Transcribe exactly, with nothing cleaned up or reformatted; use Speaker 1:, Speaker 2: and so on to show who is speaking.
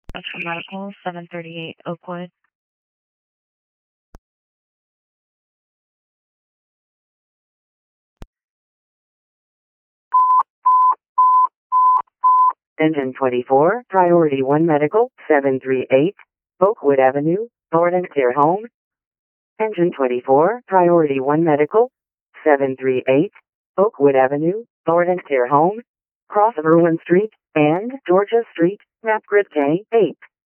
Speaker 1: That's for medical, seven thirty-eight Oakwood.
Speaker 2: Engine twenty-four, Priority one Medical, seven three eight, Oakwood Avenue, Thornton Care Home. Engine twenty-four, Priority one Medical, seven three eight, Oakwood Avenue, Thornton Care Home. Cross Irwin Street and Georgia Street, map grid K eight.